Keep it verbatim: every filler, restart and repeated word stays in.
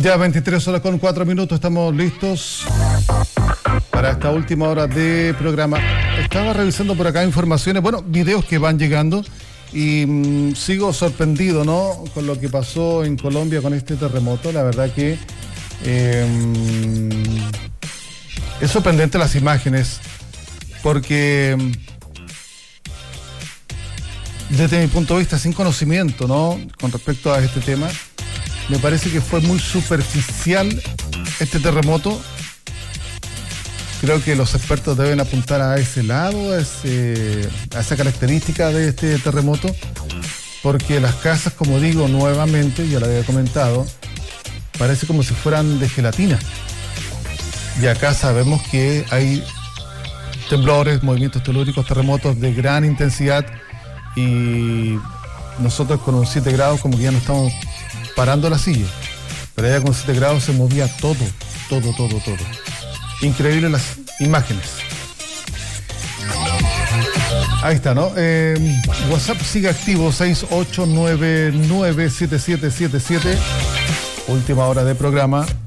Ya veintitrés horas con cuatro minutos, estamos listos para esta última hora de programa. Estaba revisando por acá informaciones, bueno, videos que van llegando y mmm, sigo sorprendido, ¿no? Con lo que pasó en Colombia con este terremoto. La verdad que eh, es sorprendente las imágenes porque desde mi punto de vista, sin conocimiento, ¿no? Con respecto a este tema, me parece que fue muy superficial este terremoto. Creo que los expertos deben apuntar a ese lado, a, ese, a esa característica de este terremoto, porque las casas, como digo nuevamente, ya lo había comentado, parece como si fueran de gelatina. Y acá sabemos que hay temblores, movimientos telúricos, terremotos de gran intensidad, y nosotros con un siete grados como que ya no estamos parando la silla, pero allá con siete grados se movía todo, todo, todo, todo. Increíble las imágenes. Ahí está, ¿no? Eh, WhatsApp sigue activo, seis ocho nueve nueve siete siete siete siete. Última hora de programa.